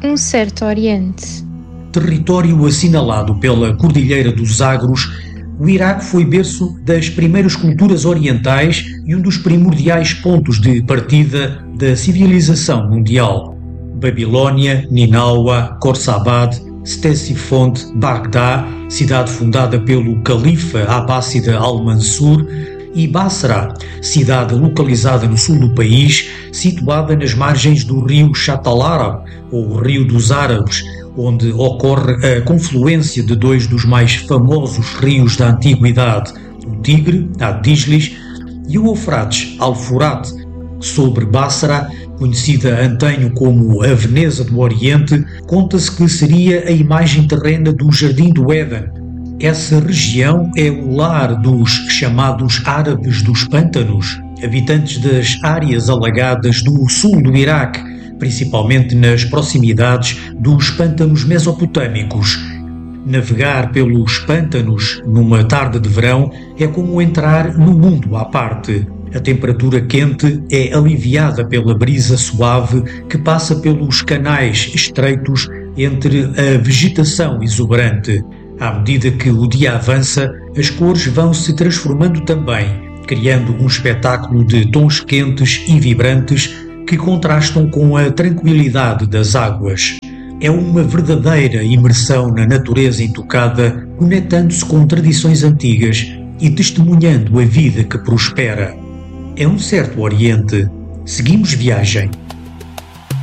Um certo Oriente. Território assinalado pela Cordilheira dos Zagros, o Iraque foi berço das primeiras culturas orientais e um dos primordiais pontos de partida da civilização mundial. Babilônia, Ninawa, Khorsabad, Ctesifonte, Bagdá, cidade fundada pelo califa abássida Al-Mansur, e Basra, cidade localizada no sul do país, situada nas margens do rio Shatt al-Arab, ou Rio dos Árabes, onde ocorre a confluência de dois dos mais famosos rios da antiguidade, o Tigre, a Tigris, e o Eufrates, Al-Furat. Sobre Basra, conhecida antanho como a Veneza do Oriente, conta-se que seria a imagem terrena do Jardim do Éden. Essa região é o lar dos chamados árabes dos pântanos, habitantes das áreas alagadas do sul do Iraque, principalmente nas proximidades dos pântanos mesopotâmicos. Navegar pelos pântanos numa tarde de verão é como entrar num mundo à parte. A temperatura quente é aliviada pela brisa suave que passa pelos canais estreitos entre a vegetação exuberante. À medida que o dia avança, as cores vão se transformando também, criando um espetáculo de tons quentes e vibrantes que contrastam com a tranquilidade das águas. É uma verdadeira imersão na natureza intocada, conectando-se com tradições antigas e testemunhando a vida que prospera. É um certo Oriente. Seguimos viagem.